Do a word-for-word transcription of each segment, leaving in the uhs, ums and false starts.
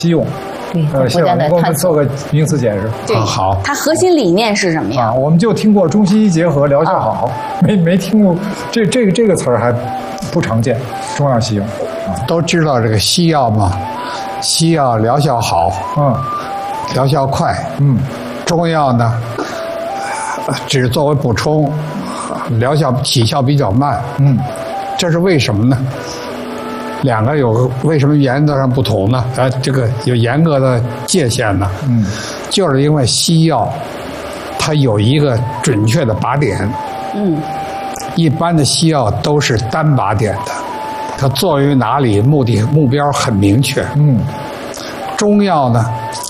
西用。 对， 呃，谢老师给我们做个名词解释。 对， 啊、好。 它核心理念是什么呀？ 啊，我们就听过中西医结合，疗效好，啊、没没听过这这个这个词儿还不常见。中药西用，啊， 都知道这个西药嘛，西药疗效好， 嗯， 疗效快， 嗯， 中药呢，只作为补充，疗效起效比较慢， 嗯， 这是为什么呢？两个有为什么原则上不同呢？呃，这个有严格的界限呢。 嗯， 就是因为西药它有一个准确的靶点。 嗯， 一般的西药都是单靶点的，它作用于哪里，目的目标很明确。 嗯， 中药呢，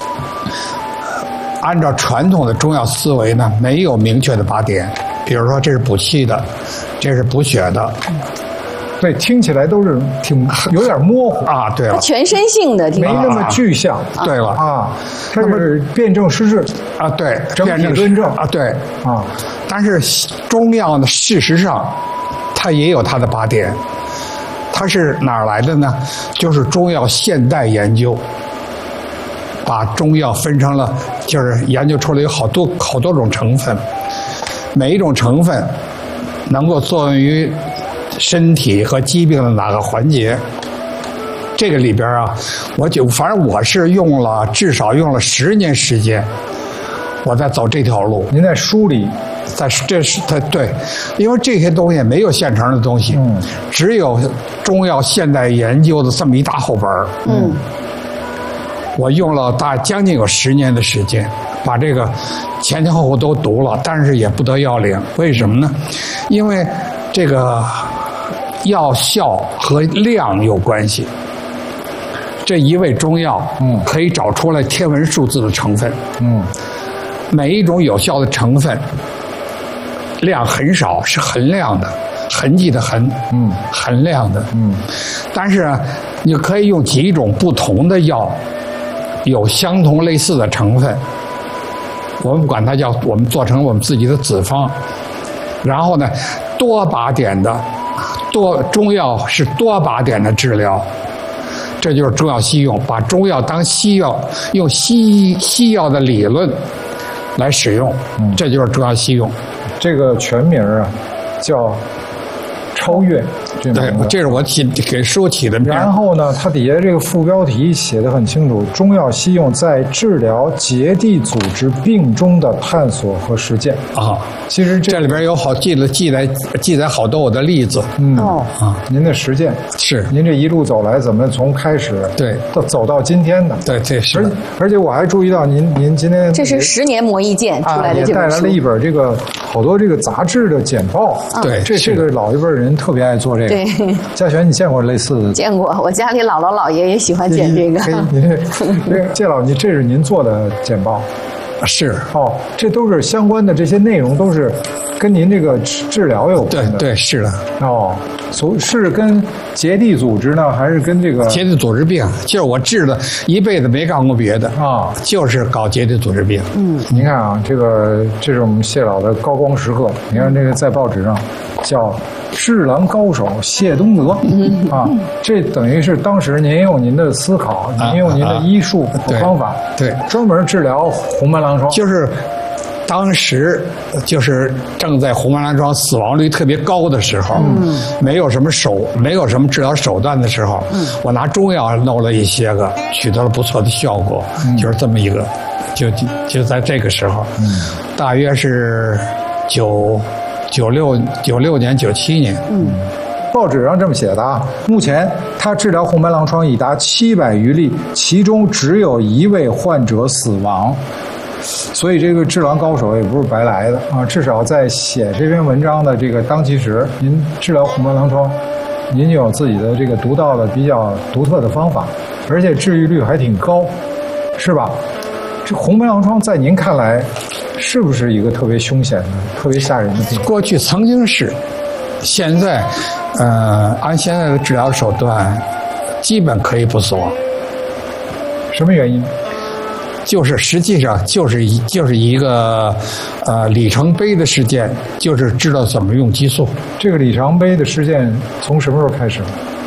按照传统的中药思维呢，没有明确的靶点。比如说，这是补气的，这是补血的。 对，听起来都是挺有点模糊啊。对了， 它全身性的， 没那么具象。 啊、对了啊，它是辩证施治啊，对， 整体论证啊，对啊。 但是中药呢，事实上它也有它的靶点，它是哪儿来的呢？就是中药现代研究，把中药分成了，就是研究出来有好多好多种成分，每一种成分能够作用于身体和疾病的哪个环节？这个里边啊，我就反正我是用了至少用了十年时间，我在走这条路。 您在梳理， 在这是它对，因为这些东西没有现成的东西， 嗯， 只有中药现代研究的这么一大厚本儿。 嗯， 我用了大将近有十年的时间，把这个前前后后都读了，但是也不得要领。为什么呢？因为这个药效和量有关系。这一味中药， 嗯， 可以找出来天文数字的成分， 嗯， 每一种有效的成分量很少，是衡量的，痕迹的痕， 嗯， 衡量的， 嗯， 但是啊，你可以用几种不同的药，有相同类似的成分，我们管它叫我们做成我们自己的子方，然后呢，多靶点的，多中药是多靶点的治疗，这就是中药西用，把中药当西药，用西医西药的理论来使用， 嗯， 这就是中药西用。 这个全名啊，叫超越。这对，这是我起给书起的名。 然后呢，它底下这个副标题写得很清楚：中药西用在治疗结缔组织病中的探索和实践啊。 其实 这, 这里边有好记了记载记载好多我的例子。 嗯哦啊， 您的实践是您这一路走来怎么从开始对到走到今天的？ 对，这是。 而且而且我还注意到您您今天这是十年磨一剑出来的这本书， 啊、也带来了一本这个好多这个杂志的简报。 对， 这这个老一辈人特别爱做这个。 对， 嘉璇，你见过类似的？ 见过，我家里姥姥姥爷也喜欢剪这个。 您这介老，你这是您做的简报？ 是哦，这都是相关的，这些内容都是跟您这个治疗有关的。 对对，是的。 哦，从是跟结缔组织呢，还是跟这个结缔组织病？就是我治的，一辈子没干过别的啊， 就是搞结缔组织病。 嗯， 您看啊，这个这是我们谢老的高光时刻。你看这个在报纸上叫治郎高手谢东德啊，这等于是当时您用您的思考，您用您的医术和方法， 对， 专门治疗红斑狼疮。 就是当时就是正在红斑狼疮死亡率特别高的时候，嗯，没有什么手，没有什么治疗手段的时候，嗯，我拿中药弄了一些个，取得了不错的效果，嗯，就是这么一个，就就在这个时候，嗯，大约是九九六九六年九七年， 嗯。 报纸上这么写的啊，目前他治疗红斑狼疮已达七百余例，其中只有一位患者死亡，所以这个治郎高手也不是白来的啊！至少在写这篇文章的这个当其时，您治疗红斑狼疮，您就有自己的这个独到的、比较独特的方法，而且治愈率还挺高，是吧？这红斑狼疮在您看来，是不是一个特别凶险的、特别吓人的病？ 过去曾经是，现在。呃，按现在的治疗手段，基本可以不死亡。 什么原因？ 就是实际上就是一就是一个呃里程碑的事件，就是知道怎么用激素。 这个里程碑的事件从什么时候开始？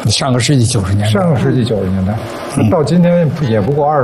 上个世纪九十年代， 上个世纪九十年代，到今天也不过二。